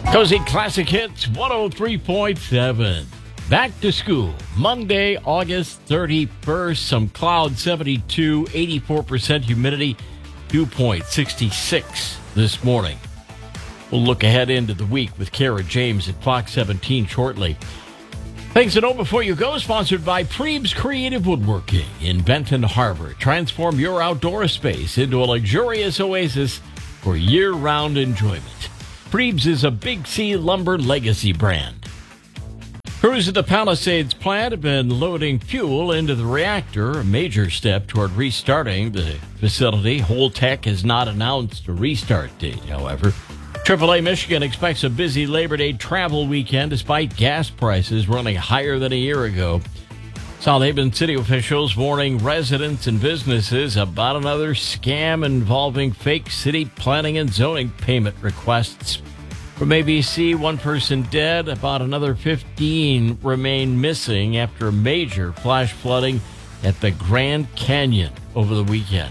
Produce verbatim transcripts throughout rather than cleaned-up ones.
Cozy Classic Hits one oh three point seven. Back to school, Monday, August thirty-first. Some cloud, seventy-two, eighty-four percent humidity, dew point sixty-six this morning. We'll look ahead into the week with Kara James at Fox seventeen shortly. Things to know before you go, sponsored by Prebes Creative Woodworking in Benton Harbor. Transform your outdoor space into a luxurious oasis for year-round enjoyment. Prebes is a Big C Lumber legacy brand. Crews at the Palisades plant have been loading fuel into the reactor, a major step toward restarting the facility. Holtec has not announced a restart date, however. triple A Michigan expects a busy Labor Day travel weekend despite gas prices running higher than a year ago. South Haven city officials warning residents and businesses about another scam involving fake city planning and zoning payment requests. From A B C, one person dead, about another fifteen remain missing after major flash flooding at the Grand Canyon over the weekend.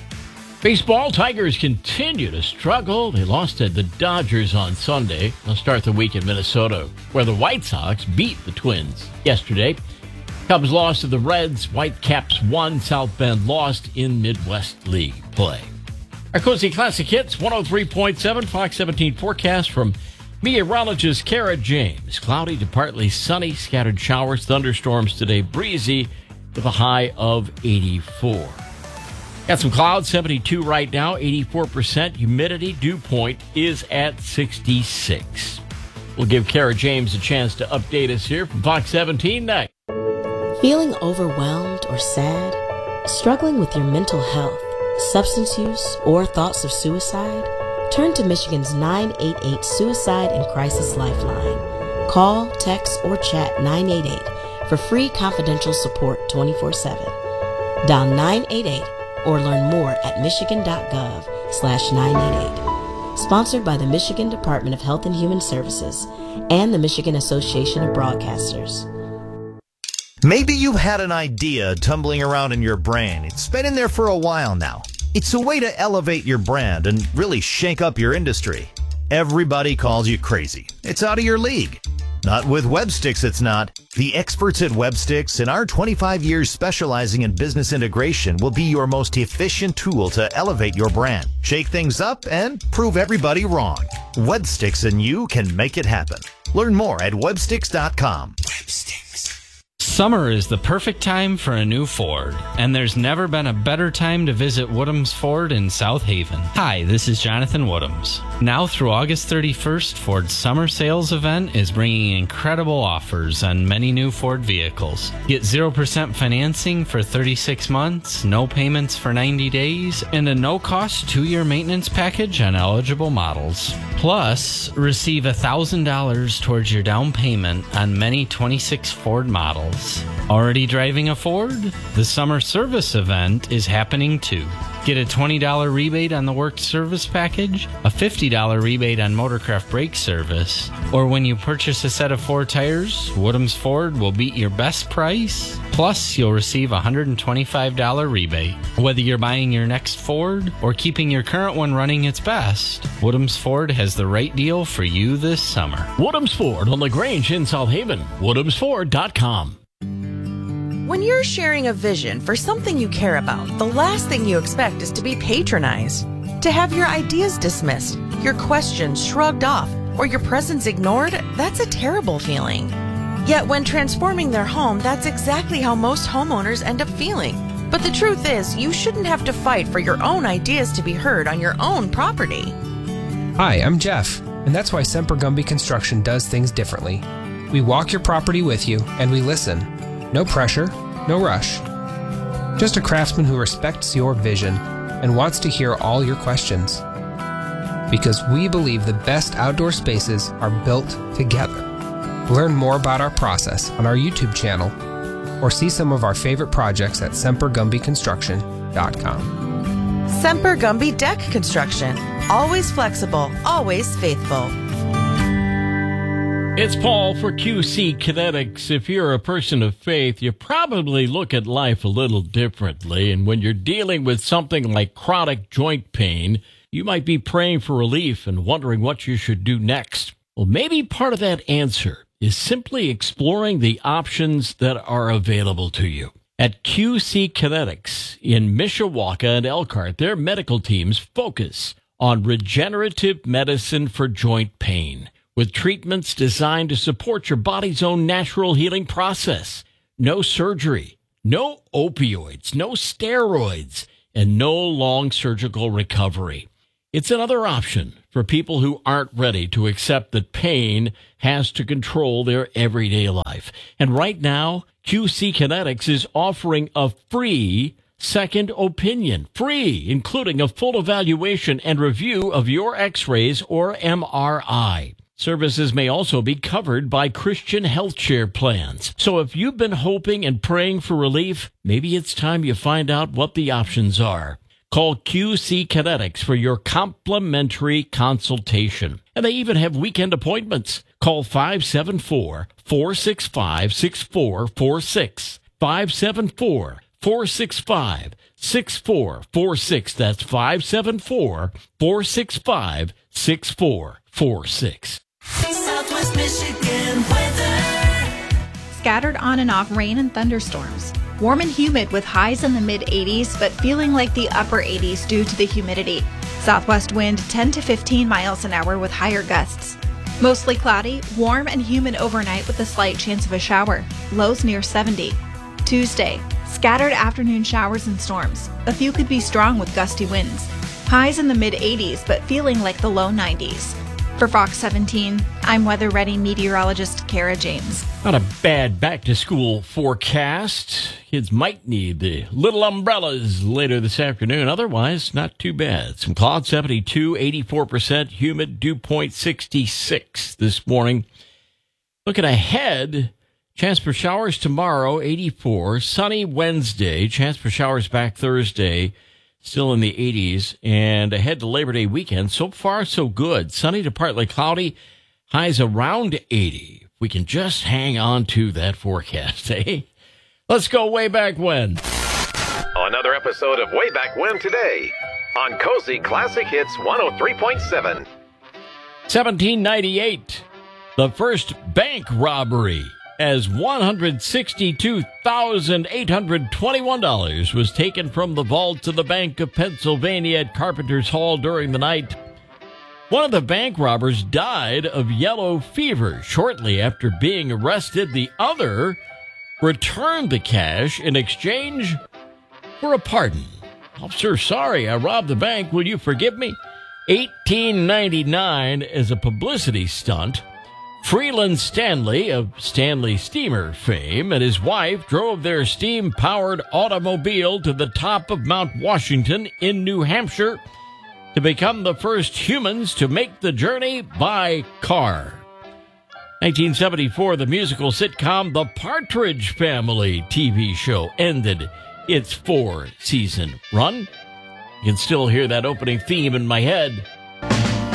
Baseball, Tigers continue to struggle. They lost to the Dodgers on Sunday. They'll start the week in Minnesota, where the White Sox beat the Twins yesterday. Cubs lost to the Reds. Whitecaps won. South Bend lost in Midwest League play. Our Cozy Classic Hits, one oh three point seven, Fox seventeen forecast from meteorologist Kara James. Cloudy to partly sunny, scattered showers, thunderstorms today, breezy with a high of eighty-four. Got some clouds, seventy-two right now, eighty-four percent humidity. Dew point is at sixty-six. We'll give Kara James a chance to update us here from Fox seventeen next. Feeling overwhelmed or sad? Struggling with your mental health, substance use, or thoughts of suicide? Turn to Michigan's nine eight eight Suicide and Crisis Lifeline. Call, text, or chat nine eight eight for free confidential support twenty-four seven. Dial nine eight eight or learn more at michigan.gov slash 988. Sponsored by the Michigan Department of Health and Human Services and the Michigan Association of Broadcasters. Maybe you've had an idea tumbling around in your brain. It's been in there for a while now. It's a way to elevate your brand and really shake up your industry. Everybody calls you crazy. It's out of your league. Not with Websticks, it's not. The experts at Websticks and our twenty-five years specializing in business integration will be your most efficient tool to elevate your brand, shake things up, and prove everybody wrong. Websticks and you can make it happen. Learn more at websticks dot com. Websticks. Summer is the perfect time for a new Ford, and there's never been a better time to visit Woodham's Ford in South Haven. Hi, this is Jonathan Woodhams. Now through August thirty-first, Ford's summer sales event is bringing incredible offers on many new Ford vehicles. Get zero percent financing for thirty-six months, no payments for ninety days, and a no-cost two-year maintenance package on eligible models. Plus, receive one thousand dollars towards your down payment on many twenty-six Ford models. Already driving a Ford? The summer service event is happening too. Get a twenty dollars rebate on the work service package, a fifty dollars rebate on Motorcraft brake service, or when you purchase a set of four tires, Woodham's Ford will beat your best price, plus you'll receive a one hundred twenty-five dollars rebate. Whether you're buying your next Ford or keeping your current one running its best, Woodham's Ford has the right deal for you this summer. Woodham's Ford on LaGrange in South Haven. woodhams ford dot com. When you're sharing a vision for something you care about, the last thing you expect is to be patronized, to have your ideas dismissed, your questions shrugged off, or your presence ignored. That's a terrible feeling. Yet when transforming their home, that's exactly how most homeowners end up feeling. But the truth is, you shouldn't have to fight for your own ideas to be heard on your own property. Hi, I'm Jeff, and that's why Semper Gumby Construction does things differently. We walk your property with you, and we listen. No pressure, no rush. Just a craftsman who respects your vision and wants to hear all your questions. Because we believe the best outdoor spaces are built together. Learn more about our process on our YouTube channel or see some of our favorite projects at semper gumby construction dot com. Semper Gumby Deck Construction. Always flexible, always faithful. It's Paul for Q C Kinetics. If you're a person of faith, you probably look at life a little differently. And when you're dealing with something like chronic joint pain, you might be praying for relief and wondering what you should do next. Well, maybe part of that answer is simply exploring the options that are available to you. At Q C Kinetics in Mishawaka and Elkhart, their medical teams focus on regenerative medicine for joint pain, with treatments designed to support your body's own natural healing process. No surgery, no opioids, no steroids, and no long surgical recovery. It's another option for people who aren't ready to accept that pain has to control their everyday life. And right now, Q C Kinetics is offering a free second opinion, free, including a full evaluation and review of your x-rays or M R I. Services may also be covered by Christian health share plans. So if you've been hoping and praying for relief, maybe it's time you find out what the options are. Call Q C Kinetics for your complimentary consultation. And they even have weekend appointments. Call five seven four, four six five, six four four six. five seven four, four six five, six four four six. That's five seven four, four six five, six four four six. Southwest Michigan weather. Scattered on and off rain and thunderstorms. Warm and humid with highs in the mid eighties, but feeling like the upper eighties due to the humidity. Southwest wind ten to fifteen miles an hour with higher gusts. Mostly cloudy, warm and humid overnight with a slight chance of a shower. Lows near seventy. Tuesday, scattered afternoon showers and storms. A few could be strong with gusty winds. Highs in the mid eighties, but feeling like the low nineties. For Fox seventeen, I'm Weather Ready meteorologist Kara James. Not a bad back-to-school forecast. Kids might need the little umbrellas later this afternoon. Otherwise, not too bad. Some cloud seventy-two, eighty-four percent humid, dew point sixty-six this morning. Looking ahead, chance for showers tomorrow, eighty-four. Sunny Wednesday, chance for showers back Thursday. Still in the eighties, and ahead to Labor Day weekend. So far, so good. Sunny to partly cloudy, highs around eighty. If we can just hang on to that forecast, eh? Let's go way back when. Another episode of Way Back When today on Cozy Classic Hits one oh three point seven. seventeen ninety-eight, the first bank robbery, as one hundred sixty-two thousand eight hundred twenty-one dollars was taken from the vaults of the Bank of Pennsylvania at Carpenter's Hall during the night. One of the bank robbers died of yellow fever shortly after being arrested. The other returned the cash in exchange for a pardon. Officer, sorry, I robbed the bank. Will you forgive me? eighteen ninety-nine as a publicity stunt. Freeland Stanley of Stanley Steamer fame and his wife drove their steam-powered automobile to the top of Mount Washington in New Hampshire to become the first humans to make the journey by car. nineteen seventy-four, the musical sitcom The Partridge Family T V show ended its four-season run. You can still hear that opening theme in my head.